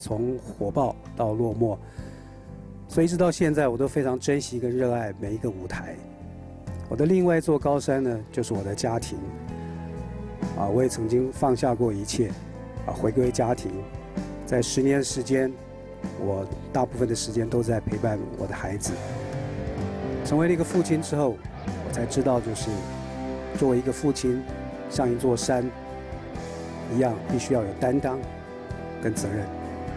从火爆到落寞，所以一直到现在，我都非常珍惜跟热爱每一个舞台。我的另外一座高山呢，就是我的家庭。我也曾经放下过一切，回归家庭。在10年时间，我大部分的时间都在陪伴我的孩子。成为了一个父亲之后，我才知道，就是作为一个父亲，像一座山一样，必须要有担当跟责任。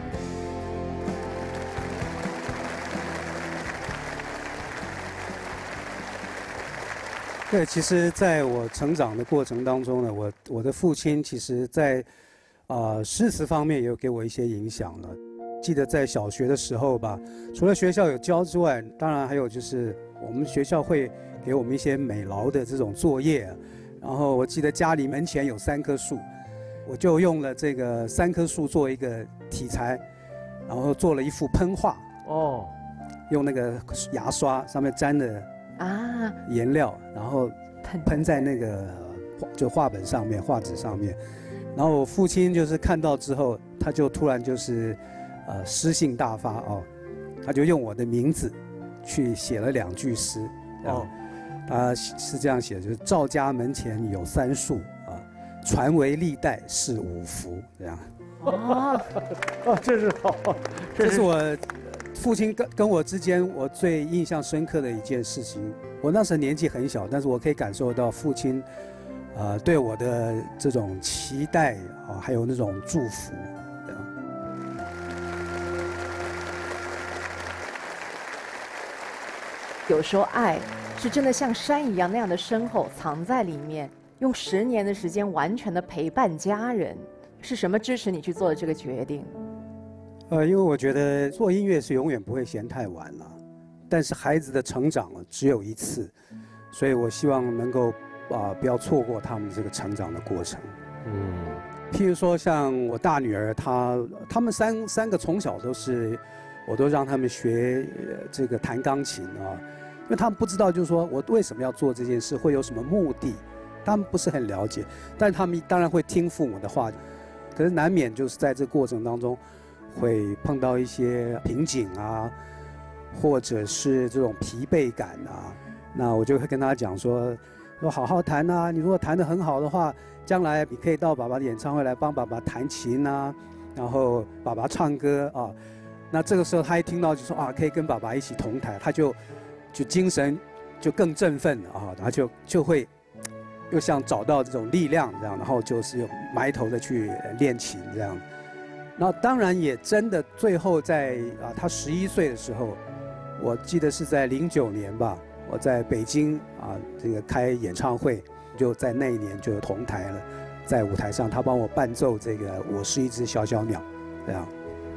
对，其实在我成长的过程当中呢，我的父亲其实在诗词方面也有给我一些影响了。记得在小学的时候吧，除了学校有教之外，当然还有就是我们学校会给我们一些美劳的这种作业。然后我记得家里门前有3棵树，我就用了这个3棵树做一个题材，然后做了一幅喷画。哦，用那个牙刷上面沾了颜料，然后喷在那个就画本上面、画纸上面。然后我父亲就是看到之后，他就突然就是诗性大发哦，他就用我的名字去写了2句诗。哦，他是这样写的，就是赵家门前有3树传为历代是5福这样。 这是好， 这是我父亲跟我之间我最印象深刻的一件事情。我那时候年纪很小，但是我可以感受到父亲对我的这种期待还有那种祝福。 有时候爱是真的像山一样那样的深厚，藏在里面，用10年的时间完全的陪伴家人。是什么支持你去做的这个决定？ 因为我觉得做音乐是永远不会嫌太晚了，但是孩子的成长只有一次，所以我希望能够不要错过他们这个成长的过程。譬如说像我大女儿，他们三个从小我都让他们学这个弹钢琴因为他们不知道就是说我为什么要做这件事，会有什么目的，他们不是很了解，但是他们当然会听父母的话，可是难免就是在这过程当中会碰到一些瓶颈或者是这种疲惫感那我就会跟他讲说好好弹你如果弹得很好的话，将来你可以到爸爸的演唱会来帮爸爸弹琴然后爸爸唱歌那这个时候他一听到就说可以跟爸爸一起同台，他就精神就更振奋了然后就会又像找到这种力量这样，然后就是埋头的去练琴这样。那当然也真的最后在他11岁的时候，我记得是在09年吧，我在北京这个开演唱会，就在那一年就同台了，在舞台上他帮我伴奏这个我是一只小小鸟这样。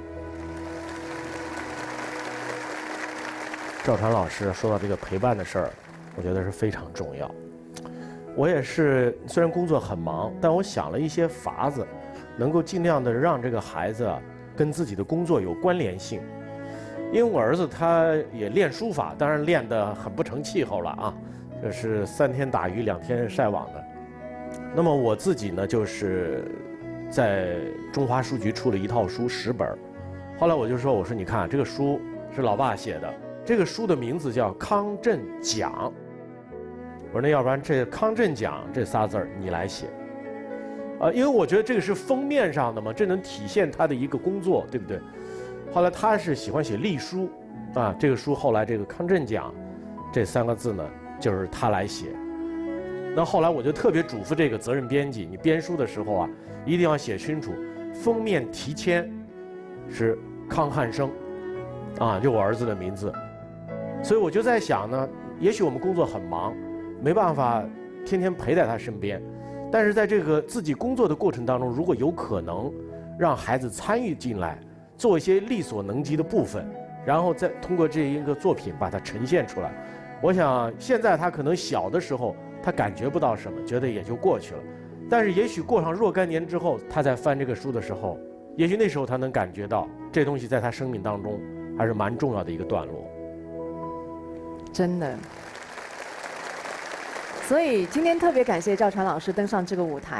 赵传老师说到这个陪伴的事儿，我觉得是非常重要。我也是，虽然工作很忙，但我想了一些法子，能够尽量的让这个孩子跟自己的工作有关联性。因为我儿子他也练书法，当然练得很不成气候了这是3天打鱼2天晒网的。那么我自己呢，就是在中华书局出了一套书10本，后来我说你看这个书是老爸写的，这个书的名字叫《康震讲》。我说那要不然这康震讲这仨字你来写，因为我觉得这个是封面上的嘛，这能体现他的一个工作，对不对？后来他是喜欢写隶书，这个书后来这个康震讲这3个字呢，就是他来写。那后来我就特别嘱咐这个责任编辑，你编书的时候一定要写清楚，封面题签是康汉生，就我儿子的名字。所以我就在想呢，也许我们工作很忙，没办法天天陪在他身边，但是在这个自己工作的过程当中，如果有可能让孩子参与进来，做一些力所能及的部分，然后再通过这一个作品把它呈现出来，我想现在他可能小的时候他感觉不到什么，觉得也就过去了，但是也许过上若干年之后，他在翻这个书的时候，也许那时候他能感觉到这东西在他生命当中还是蛮重要的一个段落。 真的。所以今天特别感谢赵传老师登上这个舞台，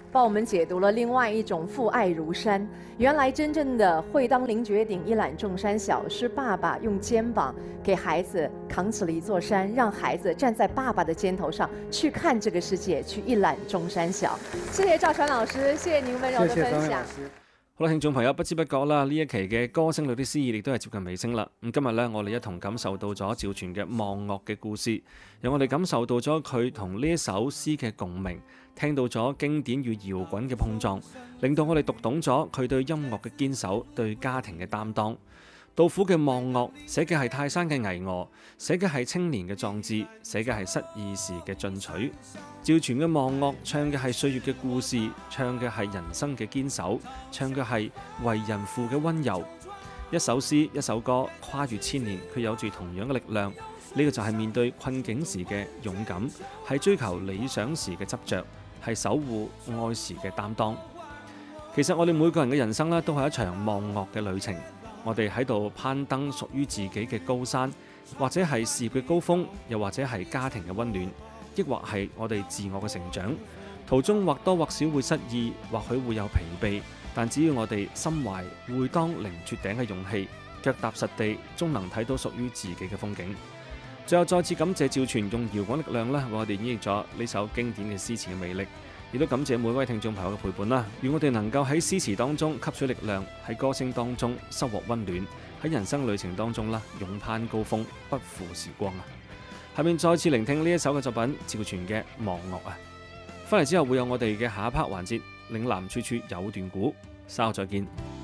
帮我们解读了另外一种父爱如山。原来真正的会当凌绝顶，一览众山小，是爸爸用肩膀给孩子扛起了一座山，让孩子站在爸爸的肩头上去看这个世界，去一览众山小。谢谢赵传老师，谢谢您温柔的分享。 好啦，聽眾朋友，不知不覺啦，呢一期嘅歌聲裏的詩意亦都係接近尾聲啦。咁今日呢，我哋一同感受到咗趙傳嘅望岳嘅故事，讓我哋感受到咗佢同呢一首詩嘅共鳴，聽到咗經典與搖滾嘅碰撞，令到我哋讀懂咗佢對音樂嘅堅守，對家庭嘅擔當。杜甫嘅望岳寫嘅係泰山嘅巍峨，寫嘅係青年嘅壯志，寫嘅係失意時嘅進取。趙傳嘅望岳唱嘅係歲月嘅故事，唱嘅係人生嘅堅守，唱嘅係為人父嘅溫柔。一首詩一首歌跨越千年，佢有住同樣嘅力量。呢個就係面對困境時嘅勇敢，係追求理想時嘅執着，係守護愛時嘅擔當。其實我哋每個人嘅人生都係一場望岳嘅旅程。我哋喺度攀登屬於自己嘅高山，或者係事業嘅高峰，又或者係家庭嘅溫暖，抑或係我哋自我嘅成長。途中或多或少會失意，或許會有疲憊，但只要我哋心懷會當凌絕頂嘅勇氣，腳踏實地，終能睇到屬於自己嘅風景。最後再次感謝趙傳用搖滾力量為我哋演繹咗呢首經典嘅詩詞嘅魅力。亦都感謝每位聽眾朋友嘅陪伴啦，願我哋能夠喺詩詞當中吸取力量，喺歌聲當中收穫溫暖，喺人生旅程當中勇攀高峰，不負時光啊！下面再次聆聽呢一首嘅作品，趙傳嘅望岳啊！翻嚟之後會有我哋嘅下一 part 環節，嶺南處處有段古，稍後再見。